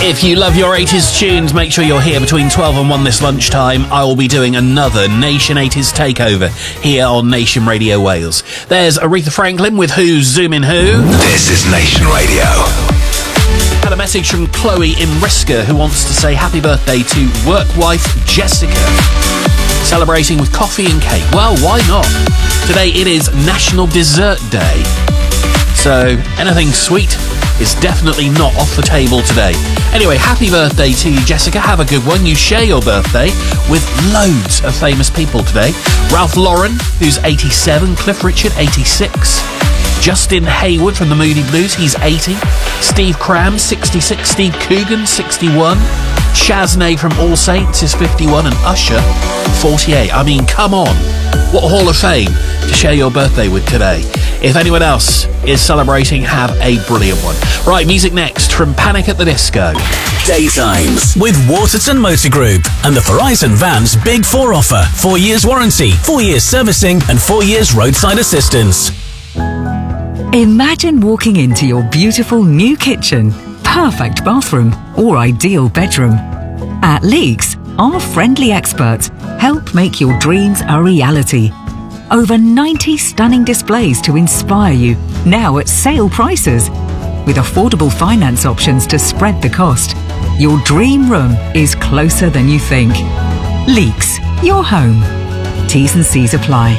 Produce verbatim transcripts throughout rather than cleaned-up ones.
If you love your eighties tunes, make sure you're here between twelve and one this lunchtime. I will be doing another Nation eighties takeover here on Nation Radio Wales. There's Aretha Franklin with Who's Zooming Who. This is Nation Radio. Had a message from Chloe in Riska who wants to say happy birthday to work wife Jessica. Celebrating with coffee and cake. Well, why not? Today it is National Dessert Day. So anything sweet is definitely not off the table today. Anyway, happy birthday to you, Jessica. Have a good one. You share your birthday with loads of famous people today. Ralph Lauren, who's eighty-seven. Cliff Richard, eighty-six. Justin Hayward from the Moody Blues, he's eighty. Steve Cram, sixty-six. Steve Coogan, sixty-one. Shaznay from All Saints is fifty-one. And Usher, forty-eight. I mean, come on. What a Hall of Fame to share your birthday with today. If anyone else is celebrating, have a brilliant one. Right, music next from Panic at the Disco. Daytimes with Waterton Motor Group and the Verizon Vans Big Four offer. Four years warranty, four years servicing and four years roadside assistance. Imagine walking into your beautiful new kitchen, perfect bathroom or ideal bedroom. At Leeks, our friendly experts help make your dreams a reality. Over ninety stunning displays to inspire you, now at sale prices. With affordable finance options to spread the cost, your dream room is closer than you think. Leeks, your home. T's and C's apply.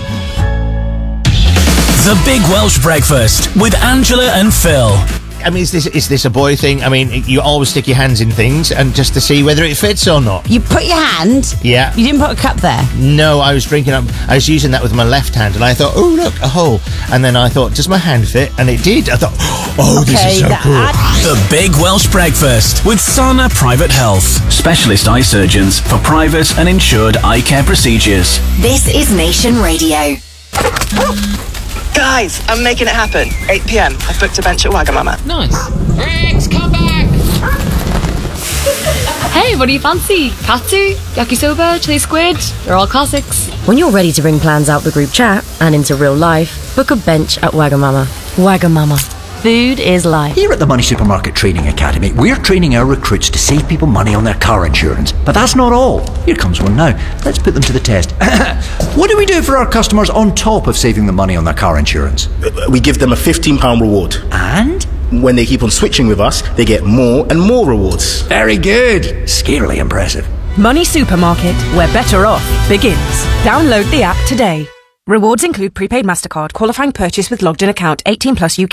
The Big Welsh Breakfast with Angela and Phil. I mean, is this is this a boy thing? I mean, you always stick your hands in things and just to see whether it fits or not. You put your hand? Yeah. You didn't put a cup there? No, I was drinking up. I was using that with my left hand, and I thought, oh look, a hole. And then I thought, does my hand fit? And it did. I thought, oh, okay, this is so that, cool. The Big Welsh Breakfast with Sana Private Health. Specialist eye surgeons for private and insured eye care procedures. This is Nation Radio. Guys, I'm making it happen. eight p.m. I've booked a bench at Wagamama. Nice. Rex, come back! Hey, what do you fancy? Katsu, yakisoba, chili squid? They're all classics. When you're ready to bring plans out the group chat and into real life, book a bench at Wagamama. Wagamama. Food is life. Here at the Money Supermarket Training Academy, we're training our recruits to save people money on their car insurance. But that's not all. Here comes one now. Let's put them to the test. What do we do for our customers on top of saving them money on their car insurance? We give them a fifteen pounds reward. And? When they keep on switching with us, they get more and more rewards. Very good. Scarily impressive. Money Supermarket, where better off begins. Download the app today. Rewards include prepaid MasterCard, qualifying purchase with logged in account, eighteen plus U K.